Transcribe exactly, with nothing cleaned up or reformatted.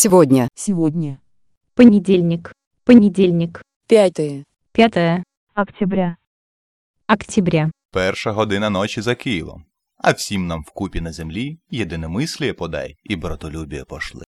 Сегодня. Сегодня. Понедельник. Понедельник. Пятое. Пятое Октября. октября. Перша година ночі за Києвом. А всім нам вкупі на землі єдиномисліє подай і братолюбіє пошли.